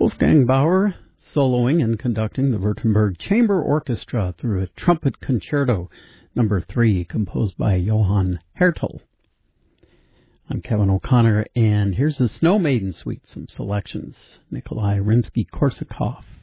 Wolfgang Bauer soloing and conducting the Württemberg Chamber Orchestra through a trumpet concerto number 3 composed by Johann Hertel. I'm Kevin O'Connor, and here's the Snow Maiden Suite, some selections. Nikolai Rimsky-Korsakov.